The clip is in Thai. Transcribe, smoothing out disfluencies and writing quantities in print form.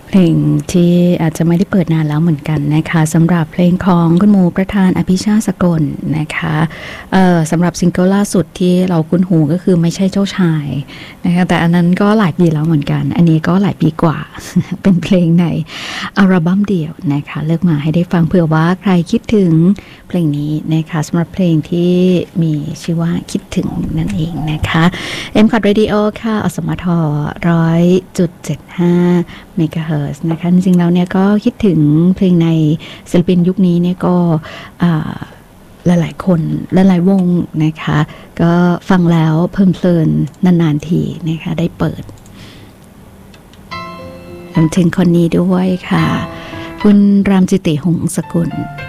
เพลงที่อาจจะไม่ได้เปิดนานแล้วเหมือนกันนะคะสำหรับเพลงของคุณหมูประธานอภิชาติสกลนะคะสำหรับซิงเกิลล่าสุดที่เราคุ้นหูก็คือไม่ใช่เจ้าชายนะคะแต่อันนั้นก็หลายปีแล้วเหมือนกันอันนี้ก็หลายปีกว่า เป็นเพลงในอัลบั้มเดี่ยวนะคะเลือกมาให้ได้ฟังเผื่อว่าใครคิดถึงเพลงนี้นะคะสำหรับเพลงที่มีชื่อว่าคิดถึงนั่นเองนะคะ M-COT Radio ค่ะอสมท100.75 เมกะเฮิรตซ์นะคะจริงๆแล้วเนี่ยก็คิดถึงเพลงในศิลปินยุคนี้เนี่ยก็หลายๆคนหลายๆวงนะคะก็ฟังแล้วเพลินๆนานๆทีนะคะได้เปิดรวมถึงคนนี้ด้วยค่ะคุณรามจิติหงสกุล